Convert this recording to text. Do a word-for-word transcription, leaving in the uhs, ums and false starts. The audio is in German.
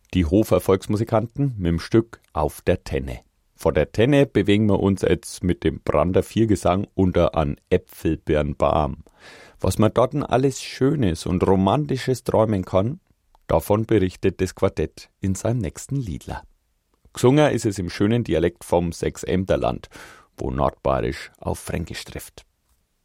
Die Hofer Volksmusikanten mit dem Stück Auf der Tenne. Vor der Tenne bewegen wir uns jetzt mit dem Brander Viergesang unter an Äpfelbeerenbaum. Was man dort alles Schönes und Romantisches träumen kann, davon berichtet das Quartett in seinem nächsten Liedler. Gesungen ist es im schönen Dialekt vom Sechsemterland, wo Nordbayerisch auf Fränkisch trifft.